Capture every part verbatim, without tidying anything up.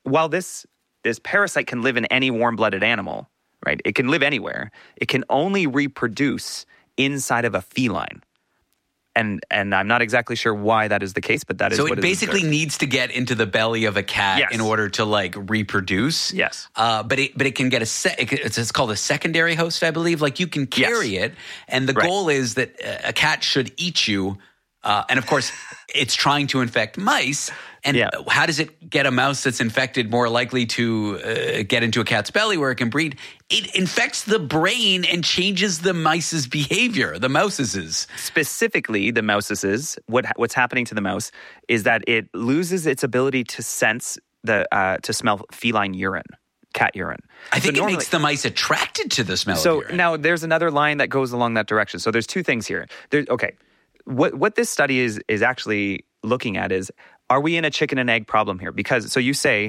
while this this parasite can live in any warm-blooded animal, right? It can live anywhere. It can only reproduce inside of a feline. And and I'm not exactly sure why that is the case, but that is so what it is basically observed. needs to get into the belly of a cat Yes. in order to like reproduce. Yes. Uh, but it but it can get a se- it's, it's called a secondary host, I believe. Like you can carry Yes. it, and the Right. goal is that a cat should eat you. Uh, and of course, it's trying to infect mice. And Yeah. how does it get a mouse that's infected more likely to uh, get into a cat's belly where it can breed? It infects the brain and changes the mice's behavior, the mouse's. Specifically, the mouse's, what what's happening to the mouse is that it loses its ability to sense the uh, to smell feline urine, cat urine. I think So it normally- makes the mice attracted to the smell So of urine. now there's another line that goes along that direction. So there's two things here. There, okay, what what this study is is actually looking at is, are we in a chicken and egg problem here? Because so you say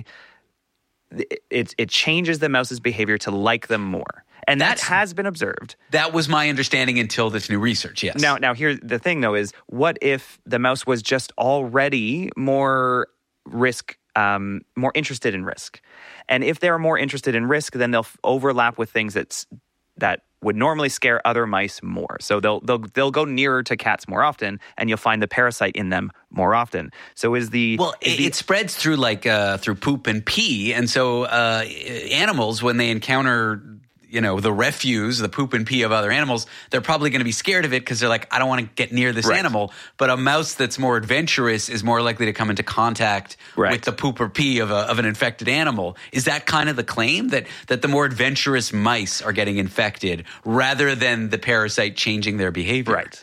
it it changes the mouse's behavior to like them more, and that That's- has been observed. That was my understanding until this new research, yes. Now, now here the thing though is, what if the mouse was just already more risk, um, more interested in risk, and if they're more interested in risk, then they'll f- overlap with things that's that would normally scare other mice more. So they'll they'll they'll go nearer to cats more often, and you'll find the parasite in them more often. So is the Well, is it, the, it spreads through like uh, through poop and pee, and so uh, animals, when they encounter, you know, the refuse, the poop and pee of other animals, they're probably going to be scared of it because they're like, I don't want to get near this Right. animal. But a mouse that's more adventurous is more likely to come into contact Right. with the poop or pee of a, of an infected animal. Is that kind of the claim, that that the more adventurous mice are getting infected rather than the parasite changing their behavior? right.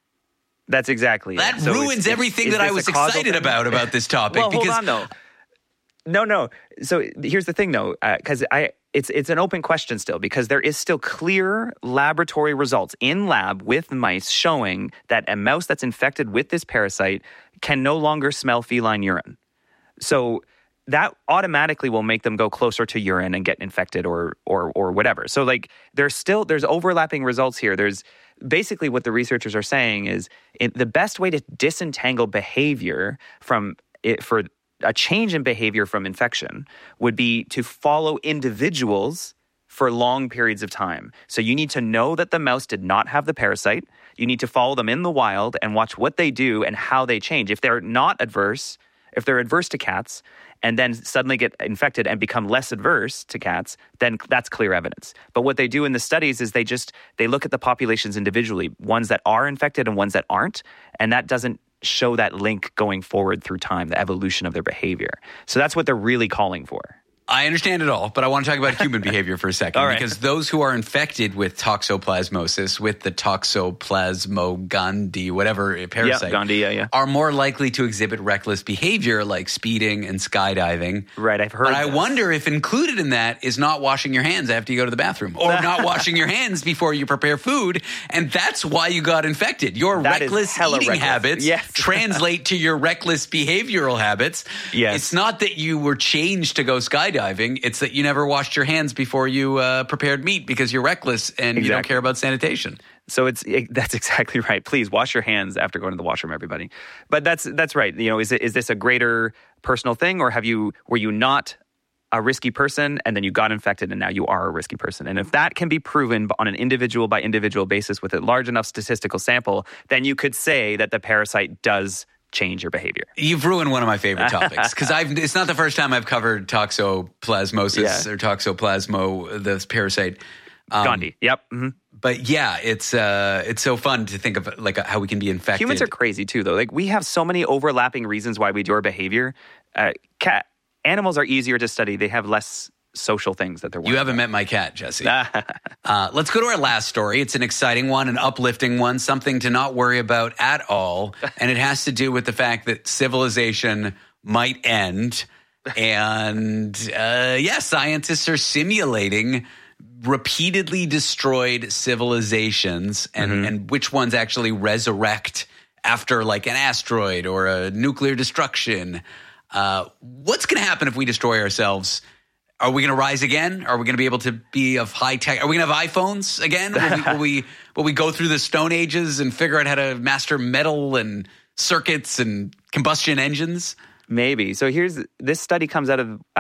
That's exactly That it. So ruins is- is- everything is that I this was a causal excited thing? about about this topic. Well, because hold on though. No, no. So here's the thing though, because I it's it's an open question still, because there is still clear laboratory results in lab with mice showing that a mouse that's infected with this parasite can no longer smell feline urine. So that automatically will make them go closer to urine and get infected or or or whatever. So like there's still there's overlapping results here. There's basically what the researchers are saying is it, the best way to disentangle behavior from it for a change in behavior from infection would be to follow individuals for long periods of time. So you need to know that the mouse did not have the parasite. You need to follow them in the wild and watch what they do and how they change. If they're not adverse, if they're adverse to cats and then suddenly get infected and become less adverse to cats, then that's clear evidence. But what they do in the studies is they just, they look at the populations individually, ones that are infected and ones that aren't, and that doesn't show that link going forward through time, the evolution of their behavior. So that's what they're really calling for. I understand it all, but I want to talk about human behavior for a second. All right. Because those who are infected with toxoplasmosis, with the Toxoplasmogandhi, whatever parasite, Yeah, Gandhi, yeah, yeah. are more likely to exhibit reckless behavior like speeding and skydiving. Right, I've heard But I this. wonder if included in that is not washing your hands after you go to the bathroom, or not washing your hands before you prepare food, and that's why you got infected. Your That is reckless hella eating reckless. habits Yes. translate to your reckless behavioral habits. Yes. It's not that you were changed to go skydiving. It's that you never washed your hands before you uh, prepared meat because you're reckless and you don't Exactly. care about sanitation. So it's it, that's exactly right. Please wash your hands after going to the washroom, everybody. But that's that's right. You know, is it is this a greater personal thing, or have you were you not a risky person and then you got infected and now you are a risky person? And if that can be proven on an individual by individual basis with a large enough statistical sample, then you could say that the parasite does change your behavior. You've ruined one of my favorite topics because I've it's not the first time I've covered toxoplasmosis Yeah. or toxoplasmo, the parasite. Um, Gandhi. Yep. hmm But yeah, it's uh, it's so fun to think of like how we can be infected. Humans are crazy too, though. Like we have so many overlapping reasons why we do our behavior. Uh, cat animals are easier to study. They have less social things that they're. You haven't met my cat, Jesse. uh, let's go to our last story. It's an exciting one, an uplifting one, something to not worry about at all. And it has to do with the fact that civilization might end. And uh, yeah, scientists are simulating repeatedly destroyed civilizations and, Mm-hmm. and which ones actually resurrect after like an asteroid or a nuclear destruction. Uh, what's going to happen if we destroy ourselves? Are we going to rise again? Are we going to be able to be of high tech? Are we going to have iPhones again? Will we, will we will we go through the Stone Ages and figure out how to master metal and circuits and combustion engines? Maybe. So here's this study comes out of